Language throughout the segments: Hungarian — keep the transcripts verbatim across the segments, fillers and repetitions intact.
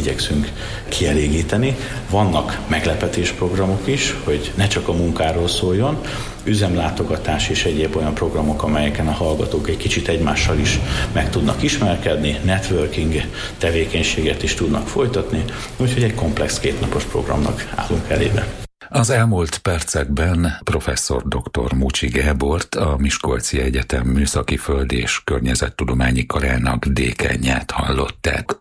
igyekszünk kielégíteni. Vannak meglepetésprogramok is, hogy ne csak a munkáról szóljon, üzemlátogatás és egyéb olyan programok, amelyeken a hallgatók egy kicsit egymással is meg tudnak ismerkedni, networking tevékenységet is tudnak folytatni, úgyhogy egy komplex kétnapos programnak állunk elébe. Az elmúlt percekben professzor dr. Mucsi Gábort, a Miskolci Egyetem Műszaki Föld- és Környezettudományi Karának dékenját hallották.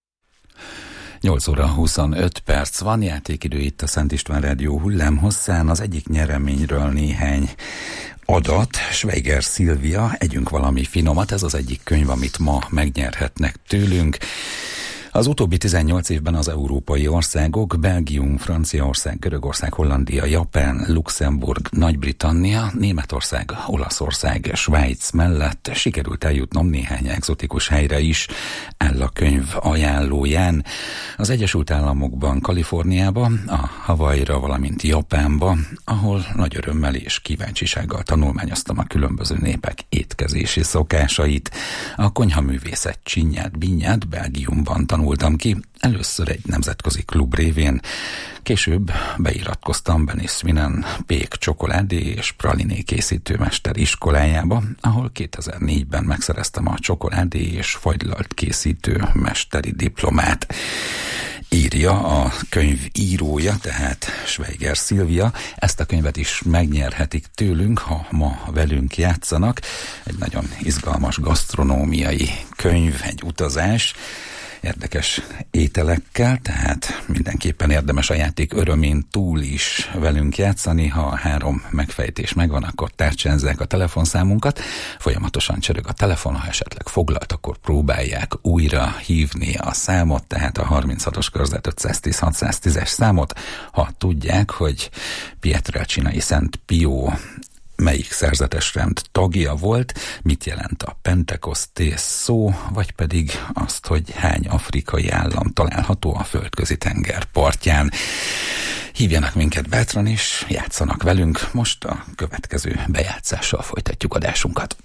nyolc óra huszonöt perc van, játékidő itt a Szent István Rádió hullámhosszán. Az egyik nyereményről néhány adat. Schweiger Szilvia, Együnk valami finomat, ez az egyik könyv, amit ma megnyerhetnek tőlünk. Az utóbbi tizennyolc évben az európai országok, Belgium, Franciaország, Görögország, Hollandia, Japán, Luxemburg, Nagy-Britannia, Németország, Olaszország, Svájc mellett sikerült eljutnom néhány egzotikus helyre is, áll a könyv ajánlóján. Az Egyesült Államokban, Kaliforniában, a Hawaii-ra, valamint Japánba, ahol nagy örömmel és kíváncsisággal tanulmányoztam a különböző népek étkezési szokásait. A konyhaművészet csinyát, binyát Belgiumban tanulmányoztam ki, először egy nemzetközi klub révén, később beiratkoztam Benny Swinen pék csokoládé és praliné készítőmester iskolájába, ahol kétezer-négyben megszereztem a csokoládé és fagylalt készítő mesteri diplomát. Írja a könyv írója, tehát Schweiger Szilvia. Ezt a könyvet is megnyerhetik tőlünk, ha ma velünk játszanak. Egy nagyon izgalmas gasztronómiai könyv, egy utazás, érdekes ételekkel, tehát mindenképpen érdemes a játék örömén túl is velünk játszani. Ha a három megfejtés megvan, akkor tárcsázzák a telefonszámunkat. Folyamatosan csörög a telefon, ha esetleg foglalt, akkor próbálják újra hívni a számot, tehát a harminchatos körzet ötszáztíz hatszáztízes számot. Ha tudják, hogy Pietrelcinai Szent Pió melyik szerzetesrend tagja volt, mit jelent a Pentekosztés szó, vagy pedig azt, hogy hány afrikai állam található a Földközi tenger partján. Hívjanak minket bátran, és játszanak velünk. Most a következő bejátszással folytatjuk adásunkat.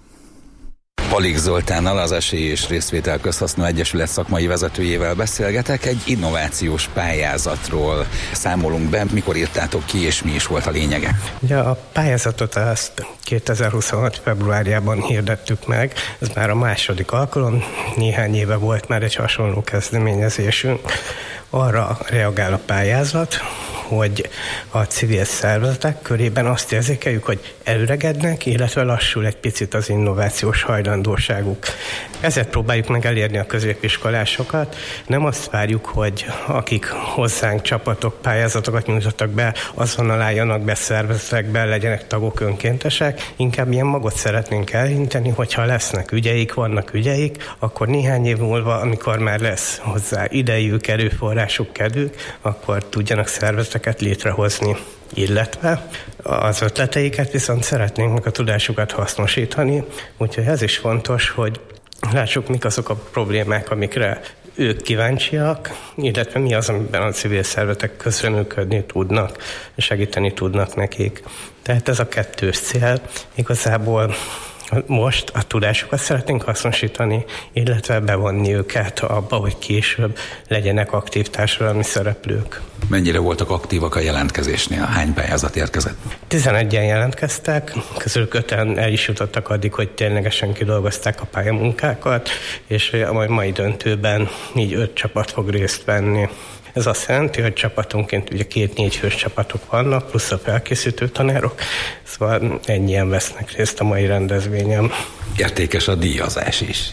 Palik Zoltánnal, az Esély és Részvétel Közhasznú Egyesület szakmai vezetőjével beszélgetek. Egy innovációs pályázatról számolunk be. Mikor írtátok ki, és mi is volt a lényege? Ugye a pályázatot azt kétezer-huszonhat februárjában hirdettük meg. Ez már a második alkalom. Néhány éve volt már egy hasonló kezdeményezésünk. Arra reagál a pályázat, hogy a civil szervezetek körében azt érzékeljük, hogy előregednek, illetve lassul egy picit az innovációs hajlandóságuk. Ezért próbáljuk meg elérni a középiskolásokat. Nem azt várjuk, hogy akik hozzánk csapatok, pályázatokat nyújtottak be, azonnal álljanak be szervezetekbe, legyenek tagok, önkéntesek. Inkább ilyen magot szeretnénk elhinteni, hogyha lesznek ügyeik, vannak ügyeik, akkor néhány év múlva, amikor már lesz hozzá idejük, erőforrásuk, kedvük, akkor tudjanak szervezeteket létrehozni, illetve az ötleteiket viszont szeretnénk meg a tudásukat hasznosítani, úgyhogy ez is fontos, hogy lássuk, mik azok a problémák, amikre ők kíváncsiak, illetve mi az, amiben a civil szervezetek közreműködni tudnak, segíteni tudnak nekik. Tehát ez a kettős cél. Igazából most a tudásukat szeretnénk hasznosítani, illetve bevonni őket abba, hogy később legyenek aktív társadalmi szereplők. Mennyire voltak aktívak a jelentkezésnél? Hány pályázat érkezett? tizenegyen jelentkeztek, közülük öten el is jutottak addig, hogy ténylegesen kidolgozták a pályamunkákat, és a mai döntőben így öt csapat fog részt venni. Ez azt jelenti, hogy csapatonként ugye két-négy fős csapatok vannak, plusz a felkészítő tanárok, szóval ennyien vesznek részt a mai rendezvényen. Értékes a díjazás is.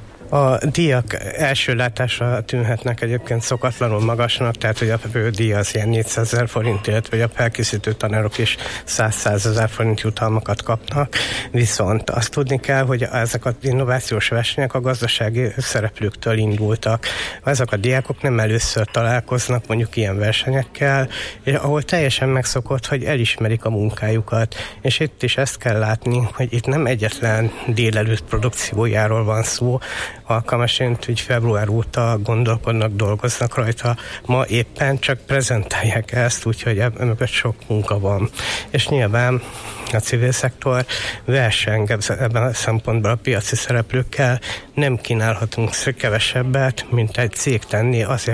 A díjak első látásra tűnhetnek egyébként szokatlanul magasnak, tehát hogy a fő díj az ilyen négyszázezer forint, illetve a felkészítő tanárok is száz-százezer forint jutalmakat kapnak, viszont azt tudni kell, hogy ezek az innovációs versenyek a gazdasági szereplőktől indultak. Ezek a diákok nem először találkoznak mondjuk ilyen versenyekkel, ahol teljesen megszokott, hogy elismerik a munkájukat, és itt is ezt kell látni, hogy itt nem egyetlen délelőtt produkciójáról van szó, alkalmasint, hogy február óta gondolkodnak, dolgoznak rajta. Ma éppen csak prezentálják ezt, úgyhogy ebben sok munka van. És nyilván a civil szektor verseng ebben a szempontból a piaci szereplőkkel, nem kínálhatunk kevesebbet, mint egy cég tenni azért,